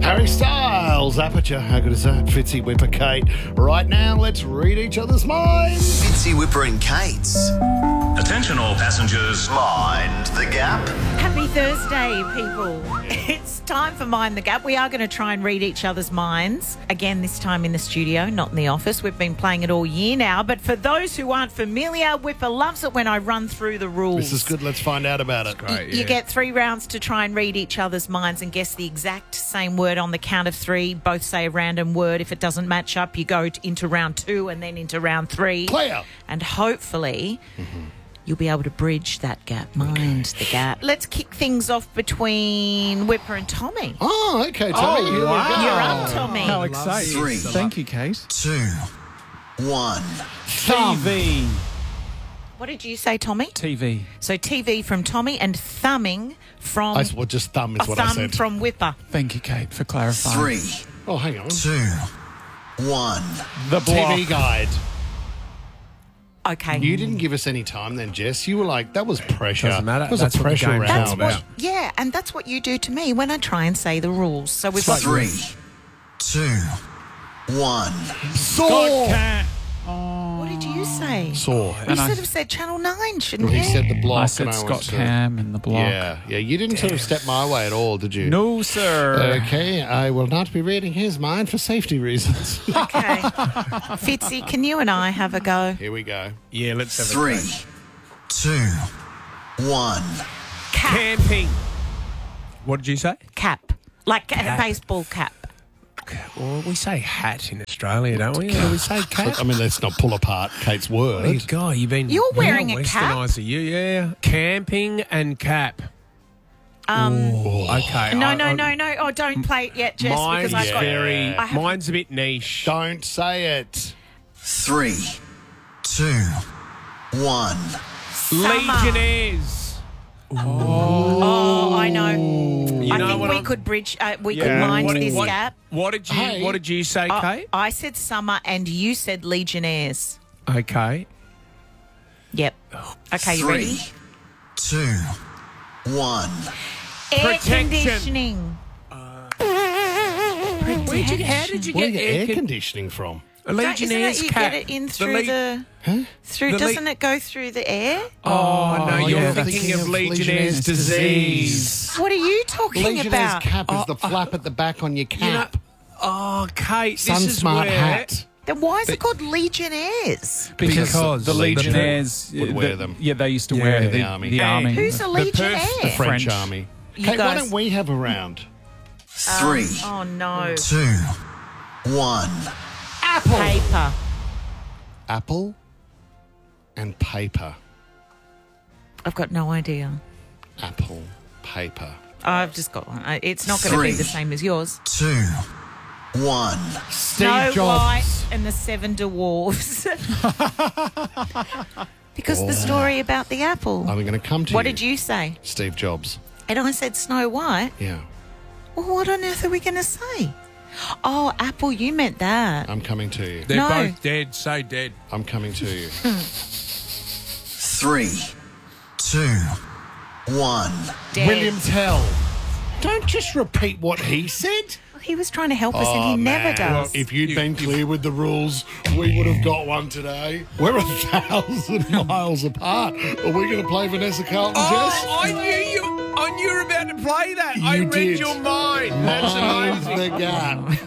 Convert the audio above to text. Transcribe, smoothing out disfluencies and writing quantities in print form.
Harry Styles, Aperture. How good is that? Fitzy, Whipper, Kate. Right now, let's read each other's minds. Fitzy, Whipper and Kate's. Attention all passengers. Mind the Gap. Happy Thursday, people. It's time for Mind the Gap. We are going to try and read each other's minds. Again, this time in the studio, not in the office. We've been playing it all year now. But for those who aren't familiar, Whipper loves it when I run through the rules. This is good. Let's find out about it. Great, You get 3 rounds to try and read each other's minds and guess the exact same word on the count of 3. Both say a random word. If it doesn't match up, you go into round 2 and then into round 3. Clear. And hopefully... you'll be able to bridge that gap. Mind the gap. Let's kick things off between Whipper and Tommy. Oh, okay, Tommy. Here we go. You're up, Tommy. How exciting. 3, Thank you, Kate. 2, 1. TV. What did you say, Tommy? TV. So TV from Tommy and thumbing from... Well, just thumb is what I thumb said. from Whipper. Thank you, Kate, for clarifying. 3, Oh, hang on. 2, 1. The block. TV guide. Okay. You didn't give us any time then, Jess. You were like, that was pressure. Doesn't matter. That was That's a what the pressure game's round. That's all what... about. Yeah, and that's what you do to me when I try and say the rules. So we've got... 3, 2, 1. Saw. Cat. What did you say? Saw. You should have said Channel 9, shouldn't He you? said the block. I said and I Scott went to- Cam and the block. Yeah. You didn't sort of step my way at all, did you? No, sir. Okay, I will not be reading his mind for safety reasons. Okay. Fitzy, can you and I have a go? Here we go. Yeah, let's have 3, 2, 1. Cap. Camping. What did you say? Cap. Like a baseball cap. Well, we say hat in Australia, don't we? Or do we say cap? Look, I mean, let's not pull apart Kate's word. Hey, guy, you've been... You're wearing a cap? Westernised are you, yeah. Camping and cap. Okay. No. Oh, don't play it yet, Jess, Mine's because I've got... very... I have- Mine's a bit niche. Don't say it. 3, 2, 1. Legionnaires. Oh, I know. You I know think what we I'm- could bridge... we could mind this gap. What did you Hey. What did you say, Kate? I said summer and you said Legionnaires. Okay. Yep. Okay, you 3, ready? 2, 1. Air Protection. conditioning. How did you Where get do you get air conditioning from? a Isn't Legionnaires it you cap? get it in The through le- the... Through, The le- doesn't it go through the air? Oh, no, you're yeah, thinking that's- of Legionnaires' disease. What are you talking Legionnaires' about? cap is the flap at the back on your cap. Oh, Kate, Sun this is smart where... hat. Then why is it called Legionnaires? Because the Legionnaires would wear them. Yeah, they used to Yeah, wear the army. The Hey, army. Who's a Legionnaire? The French French. army. You Kate, why guys- don't we have a round? 3, Oh, no. 2, 1. Paper. Apple and paper. I've got no idea. Apple, paper. I've just got one. It's not going to be 3, the same as yours. 2, 1. Steve Snow Jobs. White and the Seven Dwarfs. Because the story about the apple. I'm going to come to What you. did you say? Steve Jobs. And I said Snow White. Yeah. Well, what on earth are we going to say? Oh, apple, you meant that. I'm coming to you. They're No. both dead, so dead. I'm coming to you. 3, 2, 1. Dead. William Tell. Don't just repeat what he said. He was trying to help us and he never does. If you'd been clear with the rules, we would have got one today. We're 1,000 miles apart. Are we going to play Vanessa Carlton, Jess? Oh, I knew you were about to play that. I You read did. your mind. That's Mind amazing. the gap.